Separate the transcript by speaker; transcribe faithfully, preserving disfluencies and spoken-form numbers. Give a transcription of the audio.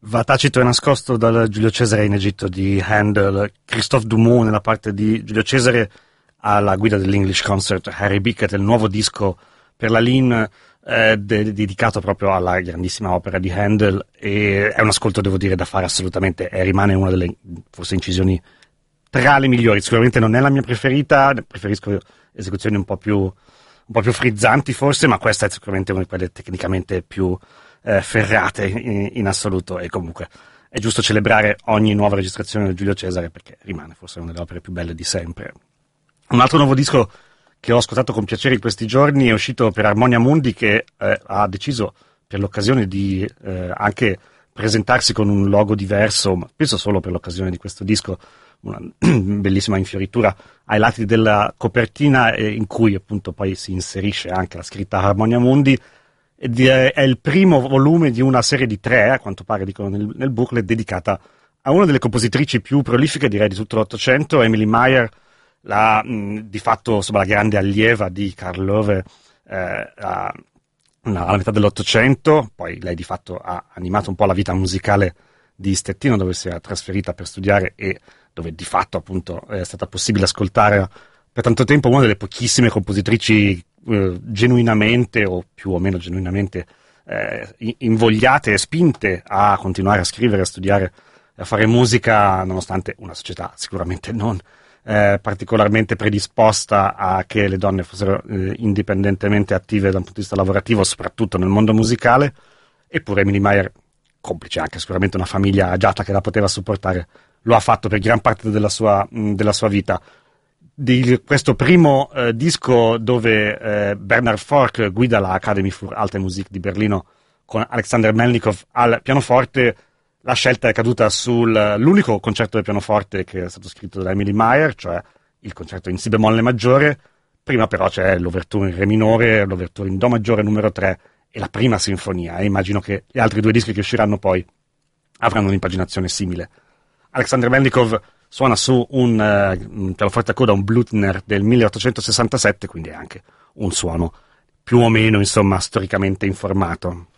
Speaker 1: Va tacito e nascosto dal Giulio Cesare in Egitto di Handel, Christophe Dumont nella parte di Giulio Cesare alla guida dell'English Concert, Harry Bickett, il nuovo disco per la Lin eh, de- dedicato proprio alla grandissima opera di Handel, e è un ascolto, devo dire, da fare assolutamente, e rimane una delle forse incisioni tra le migliori. Sicuramente non è la mia preferita, preferisco esecuzioni un po' più, un po' più frizzanti forse, ma questa è sicuramente una di quelle tecnicamente più Eh, ferrate in, in assoluto, e comunque è giusto celebrare ogni nuova registrazione del Giulio Cesare perché rimane forse una delle opere più belle di sempre. Un altro nuovo disco che ho ascoltato con piacere in questi giorni è uscito per Harmonia Mundi, che eh, ha deciso per l'occasione di eh, anche presentarsi con un logo diverso, ma penso solo per l'occasione di questo disco, una bellissima infioritura ai lati della copertina eh, in cui appunto poi si inserisce anche la scritta Harmonia Mundi. È il primo volume di una serie di tre, a quanto pare dicono nel, nel booklet, dedicata a una delle compositrici più prolifiche, direi, di tutto l'Ottocento, Emily Meyer, la, mh, di fatto insomma, la grande allieva di Karl Löwe eh, a, alla metà dell'Ottocento. Poi lei di fatto ha animato un po' la vita musicale di Stettino, dove si era trasferita per studiare e dove di fatto appunto è stata possibile ascoltare per tanto tempo una delle pochissime compositrici eh, genuinamente o più o meno genuinamente eh, invogliate e spinte a continuare a scrivere, a studiare, a fare musica, nonostante una società sicuramente non eh, particolarmente predisposta a che le donne fossero eh, indipendentemente attive da un punto di vista lavorativo, soprattutto nel mondo musicale. Eppure Emily Meyer, complice anche sicuramente una famiglia agiata che la poteva supportare, lo ha fatto per gran parte della sua, mh, della sua vita. Di questo primo eh, disco, dove eh, Bernhard Forck guida la Academy für Alte Musik di Berlino con Alexander Melnikov al pianoforte, la scelta è caduta sull'unico concerto del pianoforte che è stato scritto da Emily Meyer, cioè il concerto in Si bemolle maggiore. Prima però c'è l'ouverture in Re minore, l'ouverture in Do maggiore numero tre e la prima sinfonia, e immagino che gli altri due dischi che usciranno poi avranno un'impaginazione simile. Alexander Melnikov suona su un, uh, un pianoforte a coda, un Blüthner del milleottocentosessantasette, quindi è anche un suono più o meno, insomma, storicamente informato.